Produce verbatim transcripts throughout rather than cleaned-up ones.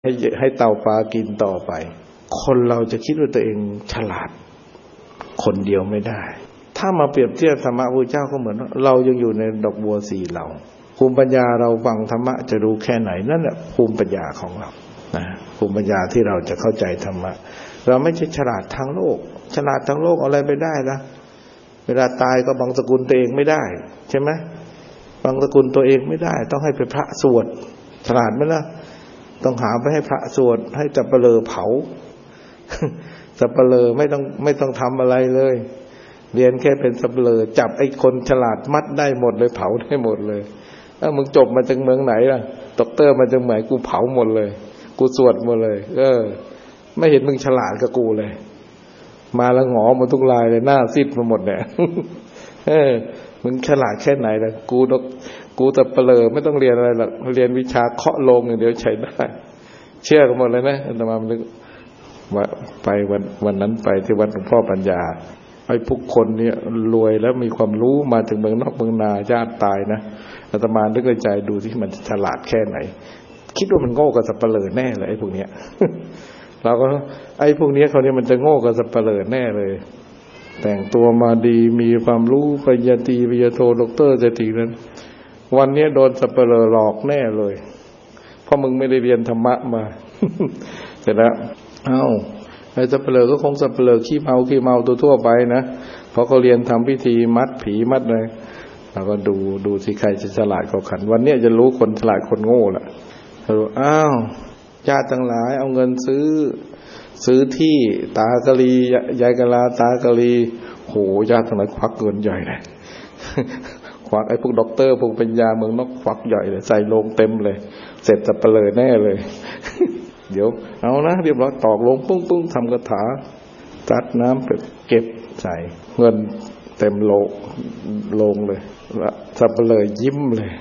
ให้ให้เต่าปลากินต่อไปคนเราจะคิดว่าตัวเองฉลาดคนเดียวไม่ได้ถ้ามาเปรียบเทียบธรรมะพระเจ้าก็เหมือนเรายังอยู่ในดอกบัวสี่เหล่าภูมิปัญญาเราฟังธรรมะจะรู้แค่ไหนนั่นแหละภูมิปัญญาของเรานะภูมิปัญญาที่เราจะเข้าใจธรรมะเราไม่ใช่ฉลาดทางโลกฉลาดทางโลกอะไรไปได้นะเวลาตายก็บังสกุลตัวเองไม่ได้ใช่ไหมบังสกุลตัวเองไม่ได้ต้องให้ไปพระสวดฉลาดไหมล่ะต้องหาไปให้พระสวดให้สัปเหร่อเผาสัปเหร่อไม่ต้องไม่ต้องทำอะไรเลยเรียนแค่เป็นสัปเหร่อจับไอ้คนฉลาดมัดได้หมดเลยเผาได้หมดเลยถ้ามึงจบมาจากเมืองไหนล่ะด็อกเตอร์มาจากไหนกูเผาหมดเลยกูสวดหมดเลยเออไม่เห็นมึงฉลาดกับกูเลยมาแล้วหงอหมดทุกรายเลยหน้าซีดมาหมดเนี่ยเออมึงฉลาดแค่ไหนล่ะกูดอกกูสัปเหร่อไม่ต้องเรียนอะไรหรอกเรียนวิชาเคาะโลงอย่างเดียวใช้ได้เชื่อกันหมดเลยนะอาตมานึกว่าไปวันวันนั้นไปที่วัดหลวงพ่อปัญญาไอ้พวกคนเนี่ยรวยแล้วมีความรู้มาถึงเมืองนอกเมืองนาญาติตายนะอาตมานึกในใจดูที่มันฉลาดแค่ไหนคิดว่ามันโง่กับสัปเหร่อแน่เลยไอ้พวกเนี้ยเราก็ไอ้พวกนี้เขาเนี่ยมันจะโง่กับสัปเหร่อแน่เลยแต่งตัวมาดีมีความรู้ปริญญาตรีปริญญาโทด็อกเตอร์จะตีนั้นวันนี้โดนสัปเหร่อหลอกแน่เลยเพราะมึงไม่ได้เรียนธรรมะมาเสร็จแล้วเอ้าไอ้สัปเหร่อก็คงสัปเหร่อขี้เมาขี้เมาตัวทั่วไปนะเพราะเขาเรียนทำพิธีมัดผีมัดเลยเราก็ดูดูสิใครจะฉลาดกว่ากันวันนี้จะรู้คนฉลาดคนโง่ล่ะเราอ้าวญาติทั้งหลายเอาเงินซื้อซื้อที่ตากะลียายกะลาตากะลีโหญาติทั้งหลายควักเงินใหญ่เลยควักไอ้พวกด็อกเตอร์พวกปัญญาเมืองนอกควักใหญ่เลยใส่โลงเต็มเลยเสร็จสัปเหร่อแน่เลยเดี๋ยวเอานะเรียบร้อยตอกลงปุ้งปุ้งทำคาถาตัดน้ำไปเก็บใส่เงินเต็มโลลงเลยสัปเหร่อยิ้มเลย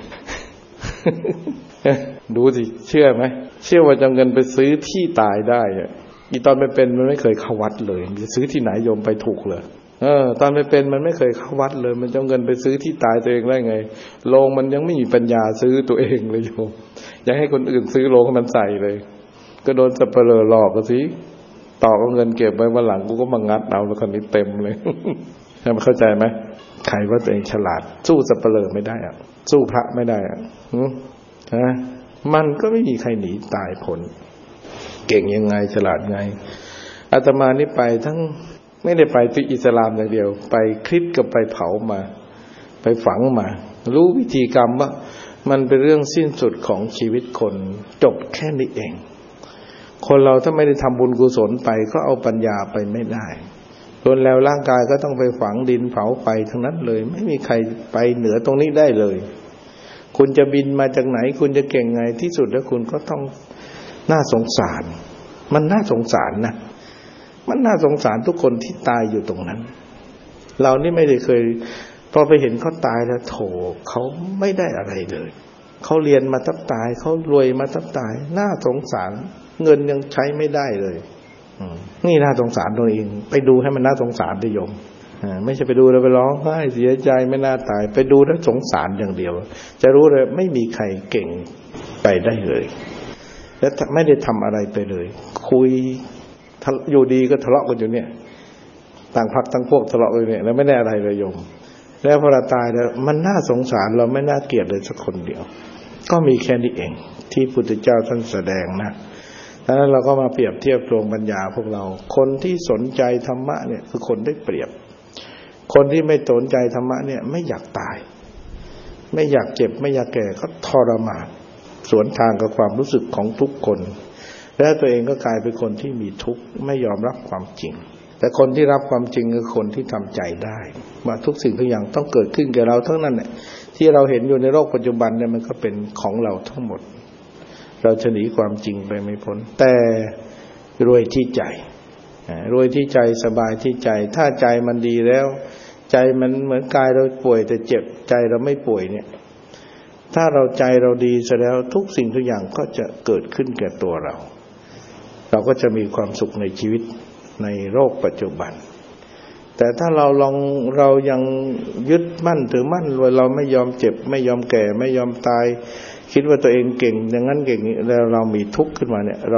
ดูสิเชื่อไหมเชื่อว่าจะเงินไปซื้อที่ตายได้อะอีตอนไม่เป็นมันไม่เคยเข้าวัดเลยจะซื้อที่ไหนโยมไปถูกเลยเออตอนไม่เป็นมันไม่เคยเข้าวัดเลยมันจะเงินไปซื้อที่ตายตัวเองได้ไงโรงมันยังไม่มีปัญญาซื้อตัวเองเลยโยมอยากให้คนอื่นซื้อโรงให้มันใส่เลยก็โดนสัปเหร่อหลอกก็สิต่อเอาเงินเก็บไว้วันหลังกูก็มางัดเอาแล้วคนนี้เต็มเลยให้มันเข้าใจไหมใครว่าตัวเองฉลาดสู้สัปเหร่อไม่ได้อ่ะสู้พระไม่ได้อ่ะฮะมันก็ไม่มีใครหนีตายพ้นเก่งยังไงฉลาดไงอาตมานี่ไปทั้งไม่ได้ไปที่อิสลามอย่างเดียวไปคริสต์ก็ไปเผามาไปฝังมารู้วิธีกรรมว่ามันเป็นเรื่องสิ้นสุดของชีวิตคนจบแค่นี้เองคนเราถ้าไม่ได้ทำบุญกุศลไปก็เอาปัญญาไปไม่ได้โดนแล้วร่างกายก็ต้องไปฝังดินเผาไปทั้งนั้นเลยไม่มีใครไปเหนือตรงนี้ได้เลยคุณจะบินมาจากไหนคุณจะเก่งไงที่สุดแล้วคุณก็ต้องน่าสงสารมันน่าสงสารนะมันน่าสงสารทุกคนที่ตายอยู่ตรงนั้นเรานี่ไม่ได้เคยพอไปเห็นเขาตายแล้วโถเขาไม่ได้อะไรเลยเขาเรียนมาทับตายเขารวยมาทับตายน่าสงสารเงินยังใช้ไม่ได้เลยนี่น่าสงสารตัวเองไปดูให้มันน่าสงสารดิโยมไม่ใช่ไปดูแล้วไปร้องไห้เสียใจไม่น่าตายไปดูแล้วสงสารอย่างเดียวจะรู้เลยไม่มีใครเก่งไปได้เลยและไม่ได้ทำอะไรไปเลยคุยอยู่ดีก็ทะเลาะกันอยู่เนี่ยต่างพรรคต่างพวกทะเลาะกันเนี่ยแล้วไม่ได้อะไรเลยโยมแล้วพอเราตายแล้วมันน่าสงสารเราไม่น่าเกลียดเลยสักคนเดียวก็มีแค่นี้เองที่พุทธเจ้าท่านแสดงนะดังนั้นเราก็มาเปรียบเทียบดวงปัญญาพวกเราคนที่สนใจธรรมะเนี่ยคือคนได้เปรียบคนที่ไม่สนใจธรรมะเนี่ยไม่อยากตายไม่อยากเจ็บไม่อยากแก่ก็ทรมานสวนทางกับความรู้สึกของทุกคนและตัวเองก็กลายเป็นคนที่มีทุกข์ไม่ยอมรับความจริงแต่คนที่รับความจริงคือคนที่ทำใจได้ว่าทุกสิ่งทุกอย่างต้องเกิดขึ้นแก่เราทั้งนั้นเนี่ยที่เราเห็นอยู่ในโลกปัจจุบันเนี่ยมันก็เป็นของเราทั้งหมดเราจะหนีความจริงไปไม่พ้นแต่รวยที่ใจรวยที่ใจสบายที่ใจถ้าใจมันดีแล้วใจมันเหมือนกายเราป่วยแต่เจ็บใจเราไม่ป่วยเนี่ยถ้าเราใจเราดีซะแล้วทุกสิ่งทุกอย่างก็จะเกิดขึ้นแก่ตัวเราเราก็จะมีความสุขในชีวิตในโลกปัจจุบันแต่ถ้าเราลองเรายังยึดมั่นถือมั่นว่าเราไม่ยอมเจ็บไม่ยอมแก่ไม่ยอมตายคิดว่าตัวเองเก่งอย่างนั้นเก่งนี้แล้วเรามีทุกข์ขึ้นมาเนี่ย